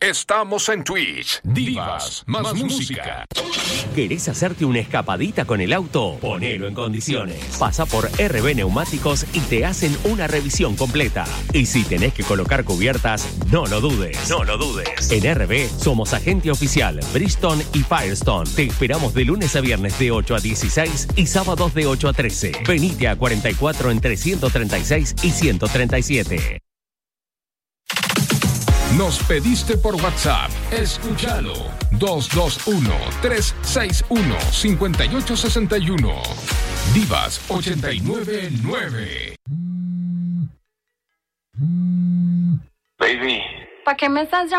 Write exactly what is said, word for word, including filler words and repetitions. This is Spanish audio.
Estamos en Twitch. Divas más, más música. ¿Querés hacerte una escapadita con el auto? Ponelo en condiciones. Pasa por R B Neumáticos y te hacen una revisión completa. Y si tenés que colocar cubiertas, no lo dudes. No lo dudes. En R B somos agente oficial Bridgestone y Firestone. Te esperamos de lunes a viernes de ocho a dieciséis y sábados de ocho a trece. Venite a cuarenta y cuatro entre ciento treinta y seis y ciento treinta y siete. Nos pediste por WhatsApp. Escúchalo. dos dos uno, tres seis uno, cinco ocho seis uno. Divas ochenta y nueve nueve. Baby. ¿Para qué me estás llamando?